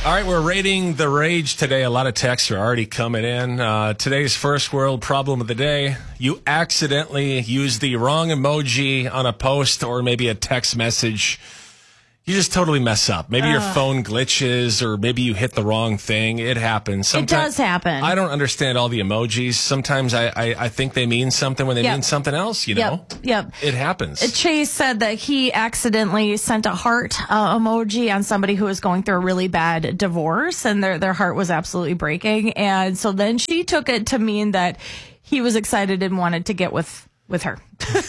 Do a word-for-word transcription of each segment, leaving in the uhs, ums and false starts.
All right, we're rating the rage today. A lot of texts are already coming in. Uh, today's first world problem of the day. You accidentally use the wrong emoji on a post or maybe a text message. You just totally mess up. Maybe uh, your phone glitches or maybe you hit the wrong thing. It happens. Sometimes, it does happen. I don't understand all the emojis. Sometimes I, I, I think they mean something when they yep. mean something else, you know? Yep, yep. It happens. Chase said that he accidentally sent a heart uh, emoji on somebody who was going through a really bad divorce, and their, their heart was absolutely breaking. And so then she took it to mean that he was excited and wanted to get with, with her.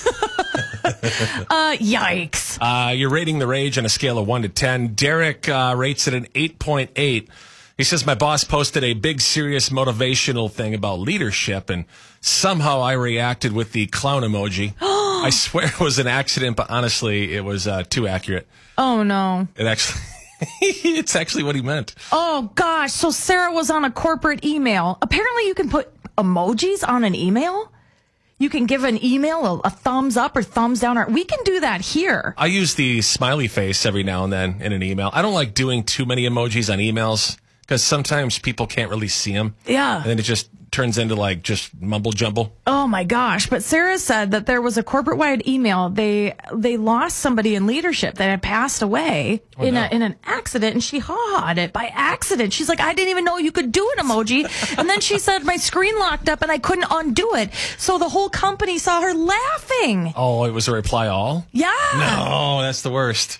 uh, yikes. Uh, you're rating the rage on a scale of one to ten. Derek uh, rates it an eight point eight. He says, my boss posted a big, serious, motivational thing about leadership, and somehow I reacted with the clown emoji. I swear it was an accident, but honestly, it was uh, too accurate. Oh, no. It actually... It's actually what he meant. Oh, gosh. So Sarah was on a corporate email. Apparently you can put emojis on an email. You can give an email a, a thumbs up or thumbs down. Or we can do that here. I use the smiley face every now and then in an email. I don't like doing too many emojis on emails because sometimes people can't really see them. Yeah. And then it just turns into like just mumble jumble. Oh my gosh. But Sarah said that there was a corporate wide email. They they lost somebody in leadership that had passed away oh, in, no. a, in an accident, and she ha-ha'd it by accident. She's like, I didn't even know you could do an emoji. And then she said, my screen locked up and I couldn't undo it. So the whole company saw her laughing. Oh, it was a reply all? Yeah. No, that's the worst.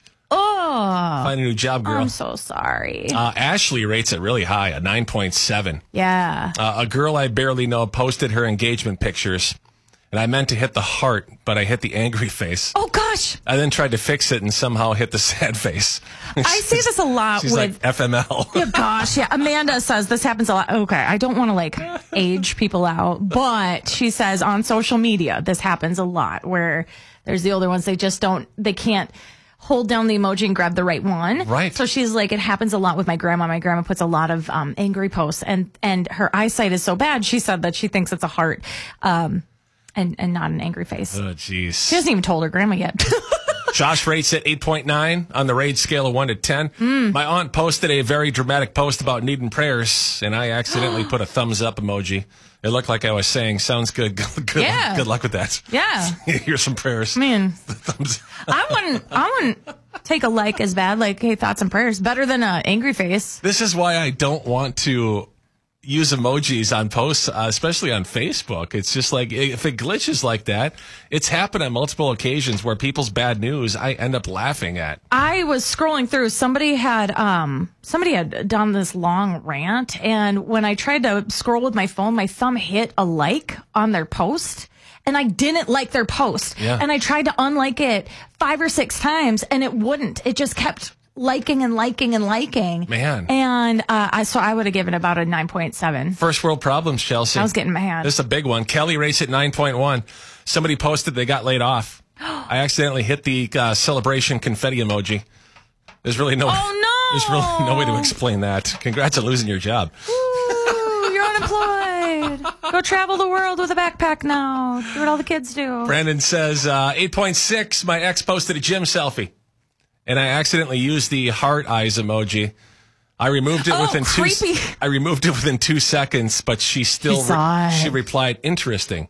Oh. Find a new job, girl. I'm so sorry. Uh, Ashley rates it really high, a nine point seven. Yeah. Uh, a girl I barely know posted her engagement pictures, and I meant to hit the heart, but I hit the angry face. Oh, gosh. I then tried to fix it and somehow hit the sad face. I see this a lot She's with... like F M L. Yeah, gosh, yeah. Amanda says this happens a lot. Okay, I don't want to, like, age people out, but she says on social media, this happens a lot, where there's the older ones, they just don't, they can't hold down the emoji and grab the right one. Right. So she's like, it happens a lot with my grandma. My grandma puts a lot of um, angry posts, and, and her eyesight is so bad, she said that she thinks it's a heart um, and, and not an angry face. Oh, jeez. She hasn't even told her grandma yet. Josh rates it eight point nine on the rage scale of one to ten. Mm. My aunt posted a very dramatic post about needing prayers, and I accidentally put a thumbs up emoji. It looked like I was saying, sounds good. Good, good, yeah. good luck with that. Yeah. Here's some prayers. Man, thumbs. I wouldn't, I wouldn't take a like as bad, like, hey, thoughts and prayers. Better than an angry face. This is why I don't want to use emojis on posts, uh, especially on Facebook. It's just like, if it glitches like that, it's happened on multiple occasions where people's bad news I end up laughing at. I was scrolling through, somebody had um somebody had done this long rant, and when I tried to scroll with my phone, my thumb hit a like on their post, and I didn't like their post. Yeah. And I tried to unlike it five or six times, and it wouldn't. It just kept liking and liking and liking. Man. And uh, I so I would have given about a nine point seven. First world problems, Chelsea. I was getting mad. This is a big one. Kelly rates it nine point one. Somebody posted they got laid off. I accidentally hit the uh, celebration confetti emoji. There's really no, oh, no. There's really no way to explain that. Congrats on losing your job. Ooh, you're unemployed. Go travel the world with a backpack now. Do what all the kids do. Brandon says uh, eight point six. My ex posted a gym selfie, and I accidentally used the heart eyes emoji. I removed it oh, within creepy. two. I removed it within two seconds, but she still she, saw re- it. she replied, "Interesting."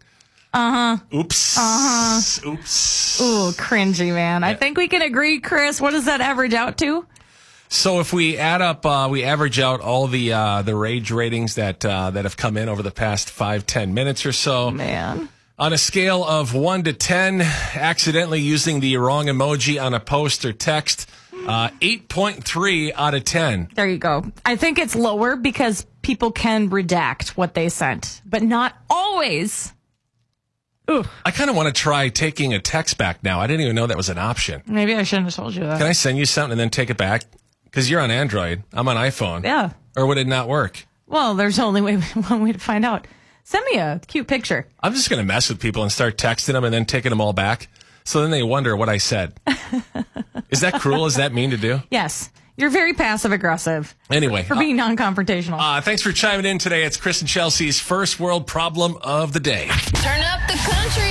Uh huh. Oops. Uh huh. Oops. Ooh, cringy, man. Yeah. I think we can agree, Chris. What does that average out to? So if we add up, uh, we average out all the uh, the rage ratings that uh, that have come in over the past five ten minutes or so. Man. On a scale of one to ten, accidentally using the wrong emoji on a post or text, uh, eight point three out of ten. There you go. I think it's lower because people can redact what they sent, but not always. Ooh. I kind of want to try taking a text back now. I didn't even know that was an option. Maybe I shouldn't have told you that. Can I send you something and then take it back? Because you're on Android. I'm on iPhone. Yeah. Or would it not work? Well, there's only way, one way to find out. Send me a cute picture. I'm just going to mess with people and start texting them and then taking them all back. So then they wonder what I said. Is that cruel? Is that mean to do? Yes. You're very passive-aggressive. Anyway. For being uh, non-confrontational. Uh, thanks for chiming in today. It's Chris and Chelsea's first world problem of the day. Turn up the